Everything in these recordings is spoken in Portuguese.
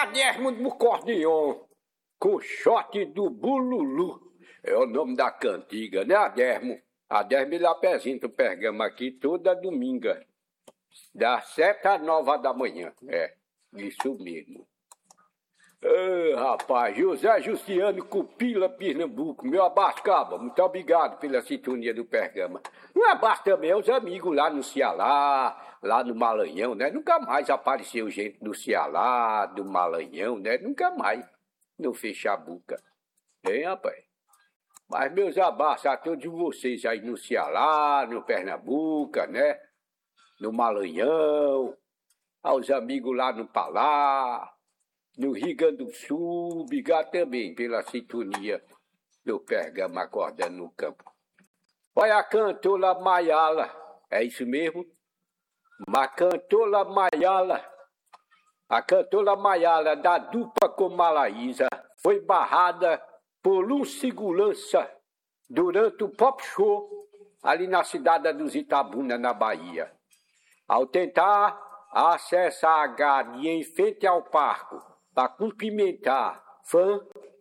Adérrimo do Cordeon, com shot do Bululu. É o nome da cantiga, né, Adérrimo? Adérrimo ele apresenta o Pergama aqui toda dominga, das 7 às 9 da manhã. É, isso mesmo. Rapaz, José Justiano Cupila, Pernambuco, meu abraço, Caba, muito obrigado pela sintonia do Pergama. Um abraço também aos amigos lá no Ceará, lá no Maranhão, né? Nunca mais apareceu gente do Ceará, do Maranhão, né? Nunca mais, no Fechabuca. Hein, rapaz? Mas meus abraços a todos vocês aí no Ceará, no Pernambuco, né? No Maranhão, aos amigos lá no Pará, no Rio Grande do Sul, obrigado também pela sintonia do Pergama Acordando no Campo. Olha a cantora Maiala, é isso mesmo? A cantora Maiala da dupla com Malaísa foi barrada por um segurança durante o pop show ali na cidade dos Itabuna, na Bahia. Ao tentar acessar a grade em frente ao parque para cumprimentar fã,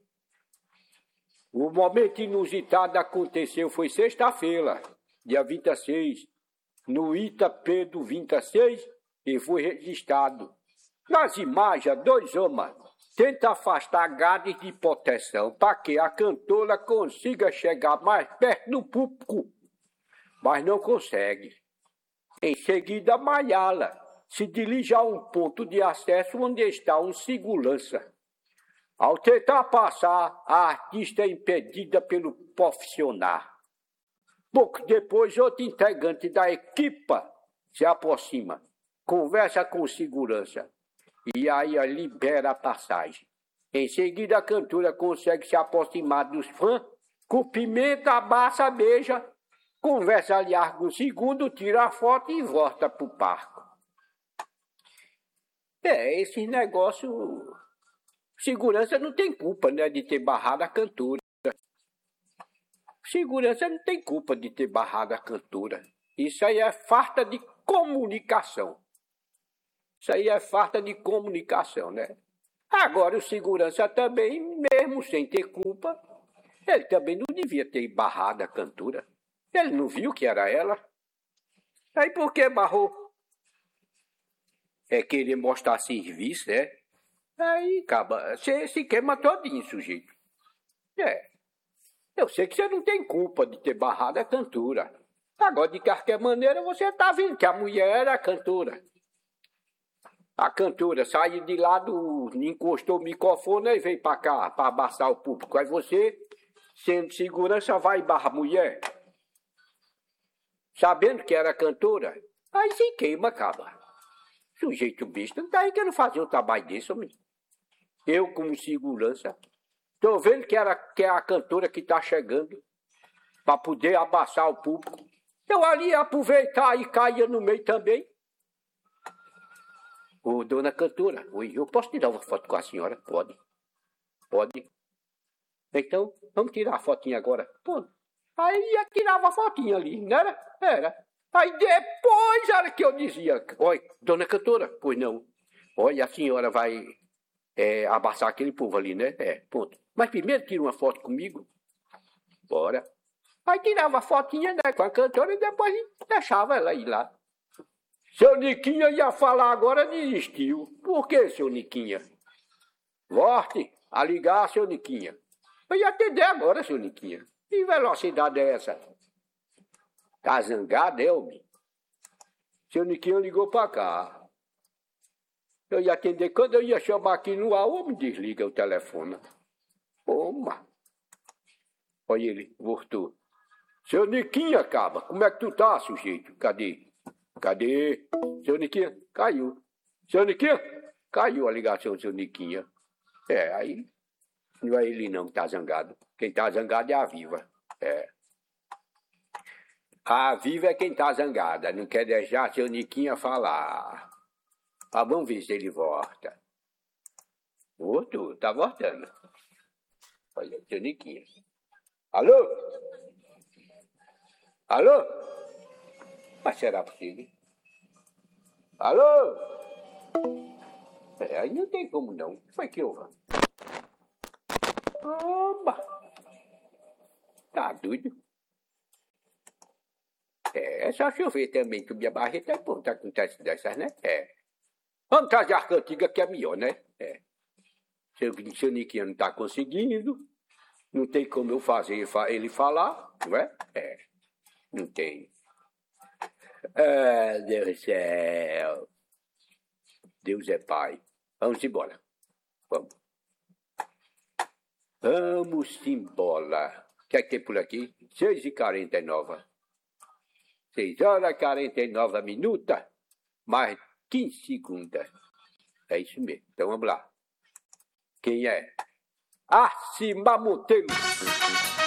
o momento inusitado aconteceu, foi sexta-feira, dia 26, no Ita Pedro 26, e foi registrado. Nas imagens, 2 homens tentam afastar grades de proteção para que a cantora consiga chegar mais perto do público, mas não consegue. Em seguida, Maiala se dirige a um ponto de acesso onde está um segurança. Ao tentar passar, a artista é impedida pelo profissional. Pouco depois, outro integrante da equipa se aproxima, conversa com o segurança e aí libera a passagem. Em seguida, a cantora consegue se aproximar dos fãs, cumprimenta, abraça, beija, conversa ali alguns segundos, tira a foto e volta para o parque. Esse negócio... Segurança não tem culpa, né, de ter barrado a cantora. Segurança não tem culpa de ter barrado a cantora. Isso aí é falta de comunicação. Isso aí é falta de comunicação, né? Agora, o segurança também, mesmo sem ter culpa, ele também não devia ter barrado a cantora. Ele não viu que era ela. Aí por que barrou? É querer mostrar serviço, né? Aí acaba, você se queima todinho, sujeito. Eu sei que você não tem culpa de ter barrado a cantora. Agora, de qualquer maneira, você tá vendo que a mulher era a cantora. A cantora saiu de lá, encostou o microfone e veio para cá, para abraçar o público. Aí você, sendo segurança, vai e barra a mulher. Sabendo que era cantora, aí se queima, acaba. Sujeito besta, não tá aí querendo fazer um trabalho desse, homem. Eu, como segurança, tô vendo que é a cantora que tá chegando para poder abraçar o público. Eu ali ia aproveitar e caía no meio também. Ô, dona cantora, oi, eu posso tirar uma foto com a senhora? Pode. Pode. Então, vamos tirar a fotinha agora. Pô. Aí ia tirar uma fotinha ali, não era? Era. Aí depois era que eu dizia, oi, dona cantora, pois não. Olha, a senhora vai abraçar aquele povo ali, né? Ponto. Mas primeiro tira uma foto comigo. Bora. Aí tirava a fotinha, né, com a cantora e depois deixava ela ir lá. Seu Niquinha ia falar agora, desistiu. Por que, seu Niquinha? Volte a ligar, seu Niquinha. Eu ia atender agora, seu Niquinha. Que velocidade é essa? Tá zangado, homem? Seu Niquinha ligou pra cá. Eu ia atender. Quando eu ia chamar aqui no ar, o homem desliga o telefone. Oma. Olha ele, voltou. Seu Niquinha, acaba. Como é que tu tá, sujeito? Cadê? Cadê? Seu Niquinha, caiu. Seu Niquinha, caiu a ligação do seu Niquinha. Aí não é ele não que tá zangado. Quem tá zangado é a Viva. A Viva é quem tá zangada. Não quer deixar seu Niquinha falar. Vamos ver se ele volta. Voltou, tá voltando. Olha, seu Niquinha. Alô? Alô? Mas será possível? Alô? aí não tem como não. Foi que houve. Oba! Tá doido? É só chover também, que minha barriga é pronta, acontece dessas, né? Vamos trazer a arca antiga que é melhor, né? Seu Niquinho não tá conseguindo, não tem como eu fazer ele falar, não é? Não tem. Ah, Deus do céu. Deus é Pai. Vamos embora. Vamos. Vamos embora. O que é que tem por aqui? 6h49. 6h49, mais 15 segundos. É isso mesmo. Então vamos lá. Quem é? Acima Monteiro.